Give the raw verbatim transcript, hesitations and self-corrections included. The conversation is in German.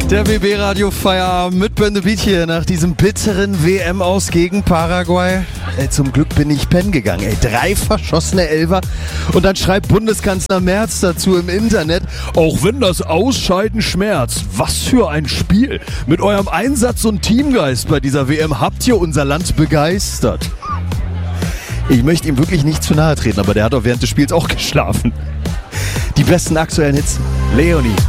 Der W B-Radio Feierabend mit Ben the Beat hier nach diesem bitteren W M-Aus gegen Paraguay. Ey, zum Glück bin ich pennen gegangen. Ey, drei verschossene Elfer. Und dann schreibt Bundeskanzler Merz dazu im Internet: Auch wenn das Ausscheiden schmerzt, was für ein Spiel. Mit eurem Einsatz und Teamgeist bei dieser W M habt ihr unser Land begeistert. Ich möchte ihm wirklich nicht zu nahe treten, aber der hat auch während des Spiels auch geschlafen. Die besten aktuellen Hits. Leonie.